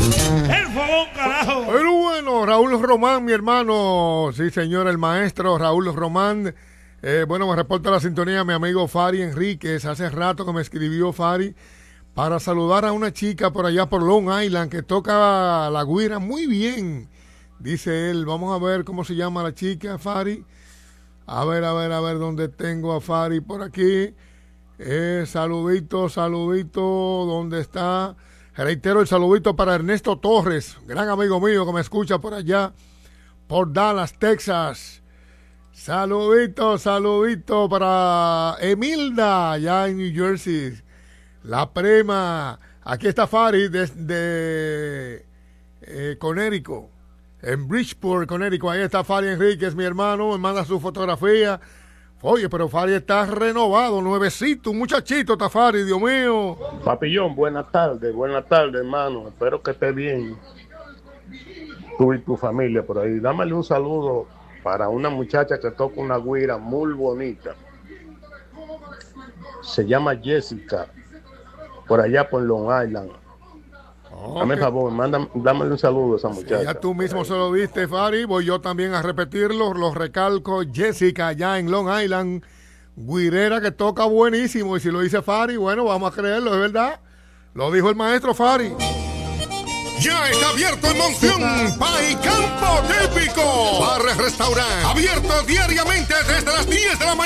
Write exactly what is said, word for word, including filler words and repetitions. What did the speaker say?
El fogón, carajo. Pero bueno, Raúl Román, mi hermano. Sí, señor, el maestro Raúl Román. Eh, bueno, me reporta la sintonía mi amigo Fari Enríquez. Hace rato que me escribió Fari para saludar a una chica por allá por Long Island que toca la güira muy bien. Dice él, vamos a ver cómo se llama la chica, Fari. A ver, a ver, a ver dónde tengo a Fari por aquí. Eh, saludito, saludito, ¿dónde está? Reitero el saludito para Ernesto Torres, gran amigo mío que me escucha por allá, por Dallas, Texas. Saludito, saludito para Emilda, allá en New Jersey. La prima. Aquí está Fari desde eh, Connecticut, en Bridgeport, Connecticut. Ahí está Fari Enríquez, mi hermano, me manda su fotografía. Oye, pero Fari está renovado, nuevecito, un muchachito está Fari, Dios mío. Papillón, buenas tardes, buenas tardes, hermano. Espero que esté bien tú y tu familia por ahí. Dámale un saludo para una muchacha que toca una güira muy bonita. Se llama Jessica, por allá por Long Island. Okay. Dame favor, manda, dámale un saludo a esa muchacha. Sí, ya tú mismo se lo diste, Fari. Voy yo también a repetirlo. Los recalco. Jessica, allá en Long Island. Guirera que toca buenísimo. Y si lo dice Fari, bueno, vamos a creerlo, es verdad. Lo dijo el maestro Fari. Ya está abierto en Monción, Pay Campo Típico. Bar Restaurante. Abierto diariamente desde las diez de la mañana.